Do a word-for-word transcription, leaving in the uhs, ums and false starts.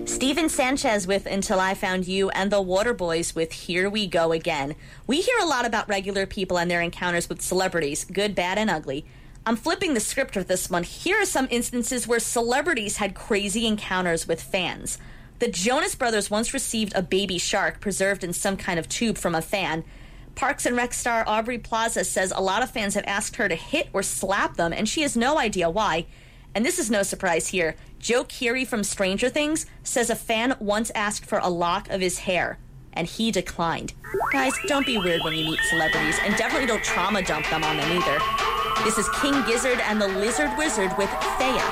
Steven Sanchez with Until I Found You, and the Waterboys with Here We Go Again. We hear a lot about regular people and their encounters with celebrities, good, bad, and ugly. I'm flipping the script with this one. Here are some instances where celebrities had crazy encounters with fans. The Jonas Brothers once received a baby shark preserved in some kind of tube from a fan. Parks and Rec star Aubrey Plaza says a lot of fans have asked her to hit or slap them, and she has no idea why. And this is no surprise here. Joe Keery from Stranger Things says a fan once asked for a lock of his hair, and he declined. Guys, don't be weird when you meet celebrities, and definitely don't trauma dump them on them either. This is King Gizzard and the Lizard Wizard with Thea.